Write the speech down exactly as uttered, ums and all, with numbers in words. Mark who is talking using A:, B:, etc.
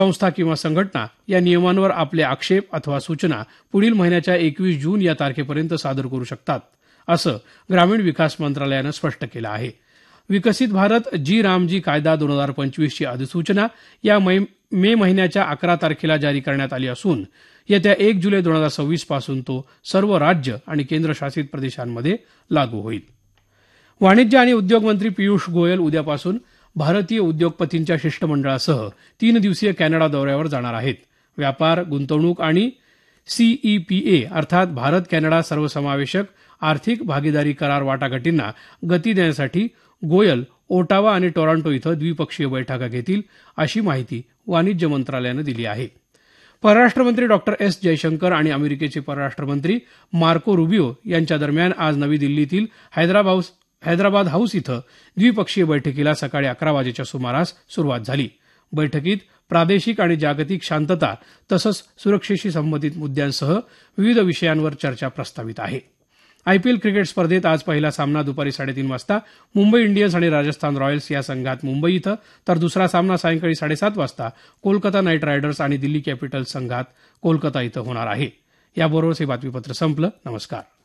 A: संस्था किंवा संघटना या नियमांवर आपले आक्षेप अथवा सूचना पुढील महिन्याच्या एकवीस जून या तारखेपर्यंत सादर करू शकतात असं ग्रामीण विकास मंत्रालयानं स्पष्ट केलं आहे. विकसित भारत जी रामजी कायदा दोन हजार पंचवीसची अधिसूचना या मे महिन्याच्या अकरा तारखेला जारी करण्यात आली असून येत्या एक जुलै दोन हजार सव्वीस पासून तो सर्व राज्य आणि केंद्रशासित प्रदेशांमध्ये लागू होईल. वाणिज्य आणि उद्योग मंत्री पियुष गोयल उद्यापासून भारतीय उद्योगपतींच्या शिष्टमंडळासह तीन दिवसीय कॅनडा दौऱ्यावर जाणार आहेत. व्यापार, गुंतवणूक आणि सीईपीए अर्थात भारत कॅनडा सर्वसमावेशक आर्थिक भागीदारी करार वाटाघाटींना गती देण्यासाठी गोयल ओटावा आणि टोरंटो इथं द्विपक्षीय बैठका घेतील अशी माहिती वाणिज्य मंत्रालयानं दिली आहे. परराष्ट्रमंत्री डॉक्टर एस जयशंकर आणि अमेरिकेचे परराष्ट्रमंत्री मार्को रुबियो यांच्या दरम्यान आज नवी दिल्लीतील हैदराबाद हैदराबाद हाऊस इथं द्विपक्षीय बैठकीला सकाळी अकरा वाजेच्या सुमारास सुरुवात झाली. बैठकीत प्रादेशिक आणि जागतिक शांतता तसंच सुरक्षेशी संबंधित मुद्द्यांसह विविध विषयांवर चर्चा प्रस्तावित आहे. आयपीएल क्रिकेट स्पर्धेत आज पहिला सामना दुपारी साडेतीन वाजता मुंबई इंडियन्स आणि राजस्थान रॉयल्स या संघात मुंबई इथं, तर दुसरा सामना सायंकाळी साडेसात वाजता कोलकाता नाईट रायडर्स आणि दिल्ली कॅपिटल्स संघात कोलकाता इथं होणार आहे. याबरोबरच हे बातमीपत्र संपलं. नमस्कार.